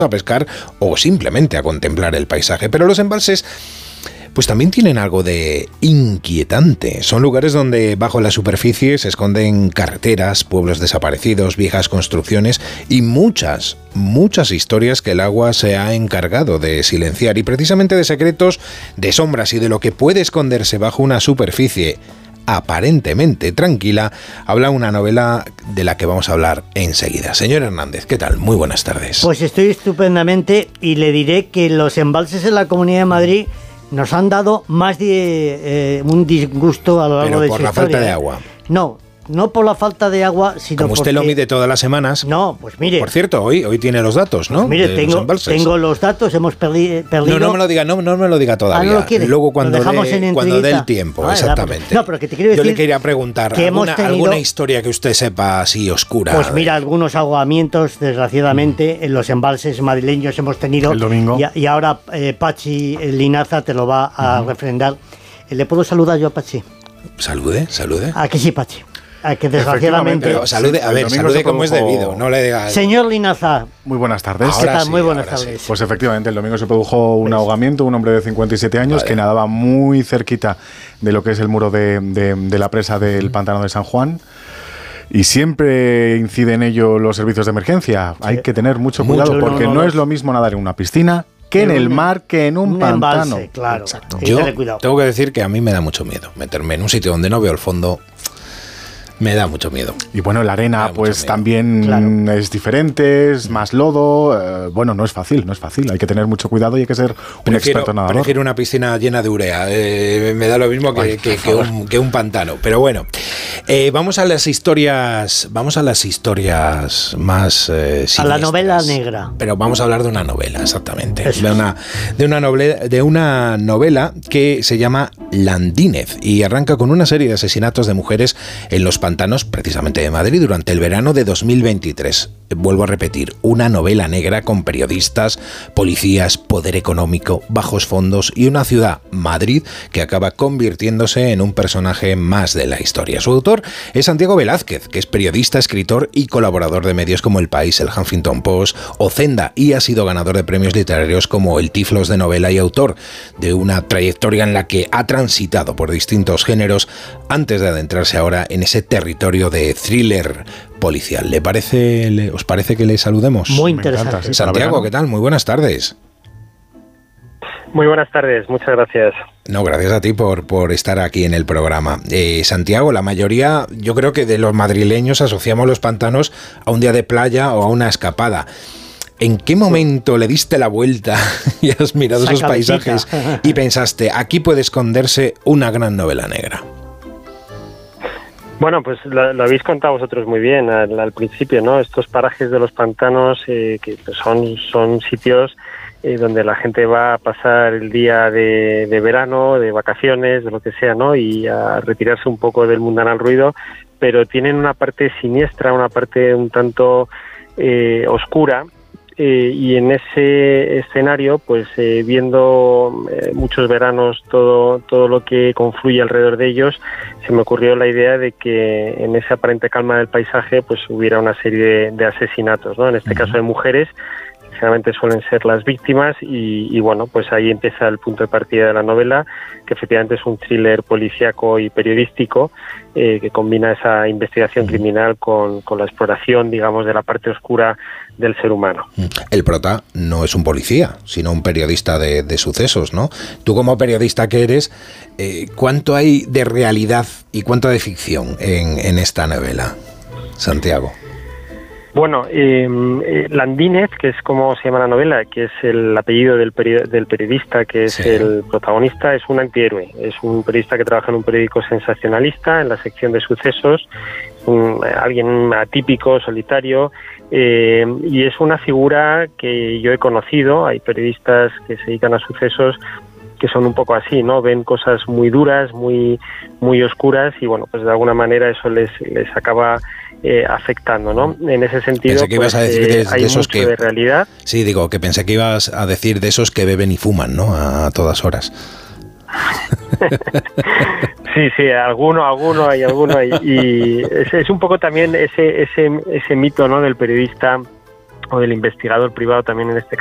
a pescar o simplemente a contemplar el paisaje. Pero los embalses pues también tienen algo de inquietante. Son lugares donde bajo la superficie se esconden carreteras, pueblos desaparecidos, viejas construcciones y muchas historias que el agua se ha encargado de silenciar. Y precisamente de secretos, de sombras y de lo que puede esconderse bajo una superficie aparentemente tranquila, habla una novela de la que vamos a hablar enseguida. Señor Hernández, ¿qué tal? Muy buenas tardes. Pues estoy estupendamente y le diré que los embalses en la Comunidad de Madrid nos han dado más de un disgusto a lo largo de su historia. ¿Pero por la falta de agua? No por la falta de agua, sino como usted lo mide todas las semanas. No, pues mire. Por cierto, hoy tiene los datos, ¿no? Pues mire, tengo los datos, hemos perdido. No me lo diga todavía. ¿No lo quiere? Luego cuando dé el tiempo, exactamente. No, pero que te quiero decir. Yo le quería preguntar alguna historia que usted sepa así oscura. Pues mira, algunos ahogamientos, desgraciadamente, en los embalses madrileños hemos tenido. El domingo. Y ahora Pachi Linaza te lo va a refrendar. ¿Le puedo saludar yo a Pachi? Salude. ¿A que sí, Pachi? A que desgraciadamente... Pero salude como es debido, no le diga... Señor Linaza. Muy buenas tardes. ¿Qué tal? Muy buenas tardes. Pues efectivamente, el domingo se produjo un ahogamiento, un hombre de 57 años que nadaba muy cerquita de lo que es el muro de la presa del pantano de San Juan. Y siempre inciden en ello los servicios de emergencia. Sí. Hay que tener mucho cuidado porque no es lo mismo nadar en una piscina que en el mar, que en un pantano. Embalse, claro. Exacto. Yo tengo que decir que a mí me da mucho miedo meterme en un sitio donde no veo el fondo. Me da mucho miedo. Y bueno, la arena pues también es diferente, es más lodo. Bueno, no es fácil. Hay que tener mucho cuidado y hay que ser un experto nadador. Prefiero una piscina llena de urea. Me da lo mismo que un pantano. Pero bueno, vamos a las historias más siniestras. A la novela negra. Pero vamos a hablar de una novela, exactamente. De una novela que se llama Landínez y arranca con una serie de asesinatos de mujeres en los pantanos, precisamente de Madrid, durante el verano de 2023. Vuelvo a repetir, una novela negra con periodistas, policías, poder económico, bajos fondos y una ciudad, Madrid, que acaba convirtiéndose en un personaje más de la historia. Su autor es Santiago Velázquez, que es periodista, escritor y colaborador de medios como El País, el Huffington Post o Zenda, y ha sido ganador de premios literarios como el Tiflos de novela y autor de una trayectoria en la que ha transitado por distintos géneros antes de adentrarse ahora en ese territorio de thriller policial. ¿Os parece que le saludemos? Muy interesante. Sí, Santiago, ¿qué tal? Muy buenas tardes. Muy buenas tardes, muchas gracias. No, gracias a ti por estar aquí en el programa. Santiago, la mayoría, yo creo que de los madrileños asociamos los pantanos a un día de playa o a una escapada. ¿En qué momento le diste la vuelta y has mirado esos paisajes y pensaste, aquí puede esconderse una gran novela negra? Bueno, pues lo habéis contado vosotros muy bien al principio, ¿no? Estos parajes de los pantanos que son sitios donde la gente va a pasar el día de verano, de vacaciones, de lo que sea, ¿no? Y a retirarse un poco del mundanal ruido, pero tienen una parte siniestra, una parte un tanto oscura. Y en ese escenario, pues viendo muchos veranos todo lo que confluye alrededor de ellos, se me ocurrió la idea de que en esa aparente calma del paisaje pues hubiera una serie de asesinatos, ¿no? En este caso de mujeres, generalmente suelen ser las víctimas y bueno, pues ahí empieza el punto de partida de la novela, que efectivamente es un thriller policíaco y periodístico que combina esa investigación criminal con la exploración, digamos, de la parte oscura del ser humano. El prota no es un policía, sino un periodista de sucesos, ¿no? Tú como periodista que eres, ¿cuánto hay de realidad y cuánto de ficción en esta novela, Santiago? Bueno, Landínez, que es como se llama la novela, que es el apellido del periodista, que es el protagonista, es un antihéroe. Es un periodista que trabaja en un periódico sensacionalista, en la sección de sucesos, alguien atípico, solitario, y es una figura que yo he conocido. Hay periodistas que se dedican a sucesos que son un poco así, ¿no? Ven cosas muy duras, muy oscuras y bueno, pues de alguna manera eso les acaba afectando, ¿no? En ese sentido, pensé que ibas a decir de esos que de realidad. Sí, digo que pensé que ibas a decir de esos que beben y fuman, ¿no? A todas horas. Sí, alguno hay. Y es un poco también ese mito, ¿no? Del periodista o del investigador privado también en este